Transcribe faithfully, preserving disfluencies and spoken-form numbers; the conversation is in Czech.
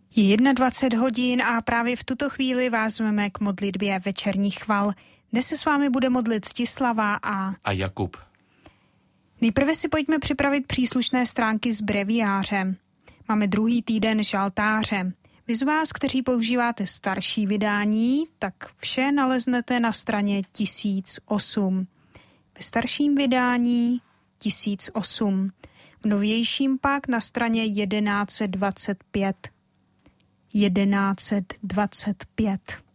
Je dvacet jedna hodin a právě v tuto chvíli vás zveme k modlitbě večerních chval. Dnes se s vámi bude modlit Stislava a... a Jakub. Nejprve si pojďme připravit příslušné stránky z breviáře. Máme druhý týden žaltáře. Vy z vás, kteří používáte starší vydání, tak vše naleznete na straně tisíc osm. Ve starším vydání tisíc osm. V novějším pak na straně jedenáct dvacet pět. jedenáct dvacet pět.